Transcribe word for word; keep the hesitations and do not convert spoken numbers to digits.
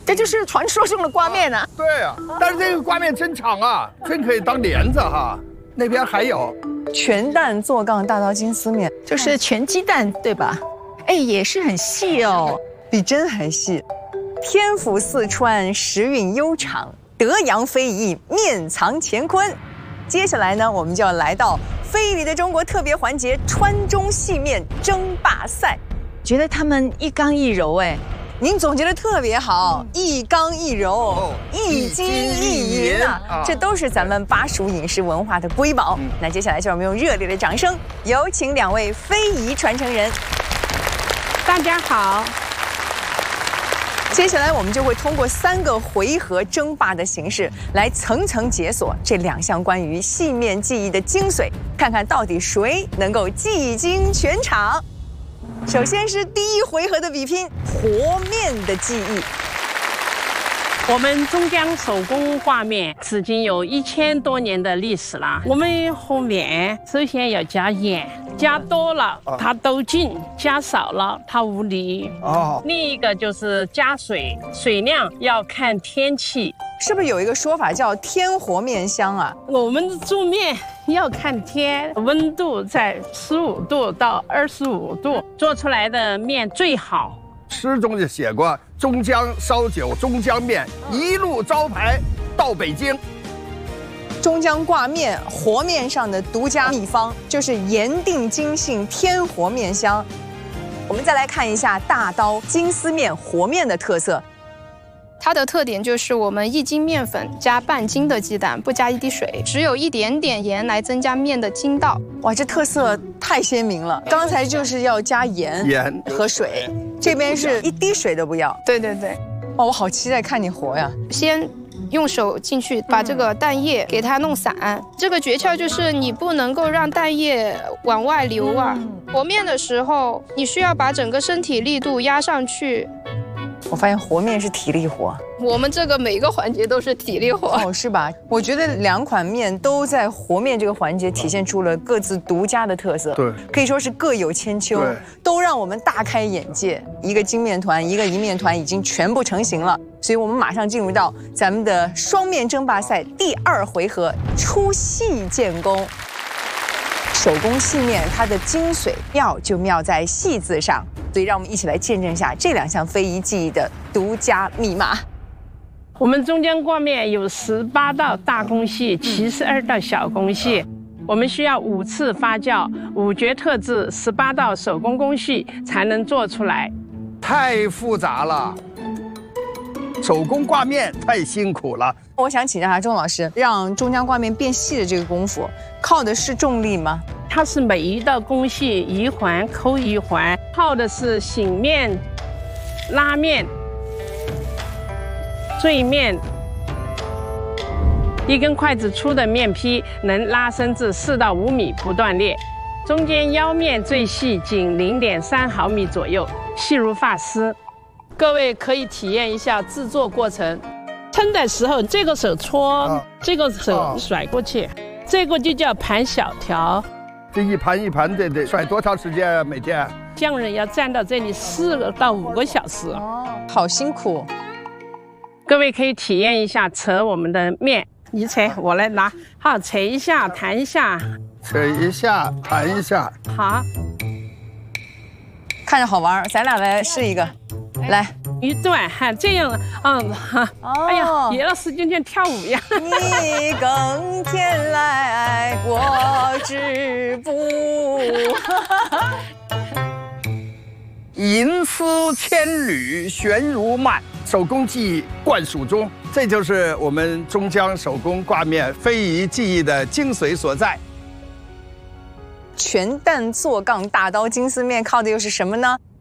这就是传说中的挂面啊。 对啊，但是这个挂面真长啊，真可以当帘子哈。那边还有全蛋坐杠大刀金丝面， 就是全鸡蛋对吧？哎，也是很细哦， 比针还细。天府四川，时韵悠长；德阳非遗，面藏乾坤。接下来呢，我们就要来到非遗的中国特别环节——川中细面争霸赛。 觉得他们一刚一柔，哎。 您总结的特别好，一刚一柔，哦、一金一银啊，啊这都是咱们巴蜀饮食文化的瑰宝。嗯、那接下来就让我们用热烈的掌声，有请两位非遗传承人。 大家好。 接下来我们就会通过三个回合争霸的形式，来层层解锁这两项关于细面技艺的精髓，看看到底谁能够技惊全场。首先是第一回合的比拼，和面的技艺。 我们中江手工挂面至今有一千多年的历史了。我们和面首先要加盐，加多了它兜劲，加少了它无力。哦。另一个就是加水，水量要看天气。 是不是有一个说法叫天和面香啊？ 我们做面要看天，温度在十五度到二十五度，做出来的面最好。 诗中就写过“中江烧酒，中江面，一路招牌到北京”。 中江挂面和面上的独家秘方就是盐定筋性天和面香。我们再来看一下大刀金丝面和面的特色。 它的特点就是我们一斤面粉加半斤的鸡蛋，不加一滴水，只有一点点盐来增加面的筋道。 哇，这特色太鲜明了！刚才就是要加盐、 盐和水，这边是一滴水都不要。 对对对。 哦，我好期待看你和呀！ 先用手进去把这个蛋液给它弄散。嗯、这个诀窍就是你不能够让蛋液往外流啊。嗯、和面的时候，你需要把整个身体力度压上去。 我发现和面是体力活， 我们这个每个环节都是体力活哦，是吧？我觉得两款面都在和面这个环节体现出了各自独家的特色， 对， 可以说是各有千秋，都让我们大开眼界。一个精面团，一个银面团已经全部成型了，所以我们马上进入到咱们的双面争霸赛第二回合，出细见功。手工细面，它的精髓妙就妙在细字上，所以让我们一起来见证一下这两项非遗技艺的独家密码。 我们中江挂面有十八道大工序，七十二道小工序，我们需要五次发酵，五绝特制，十八道手工工序才能做出来。 太复杂了，手工挂面太辛苦了。 我想请教一下钟老师，让中江挂面变细的这个功夫，靠的是重力吗？ 它是每一道工序一环扣一环，靠的是醒面、拉面、坠面。一根筷子粗的面坯能拉伸至四到五米不断裂，中间腰面最细，仅零点三毫米左右，细如发丝。 各位可以体验一下制作过程。撑的时候，这个手搓，啊、这个手甩过去，啊、这个就叫盘小条。 这一盘一盘的得甩多长时间啊？每天匠人要站到这里四个到五个小时。 哦，好辛苦。 各位可以体验一下扯我们的面，你扯，我来拿。好，扯一下，弹一下， 扯一下，弹一下。 好， 看着好玩，咱俩来试一个，来。 一段哈，这样，嗯哈，哦、哎呀，别了，使劲像跳舞一样。 你更天来，我织布。 银丝千缕悬如幔，手工技艺贯蜀中，这就是我们中江手工挂面非遗技艺的精髓所在。 全蛋坐杠大刀金丝面靠的又是什么呢？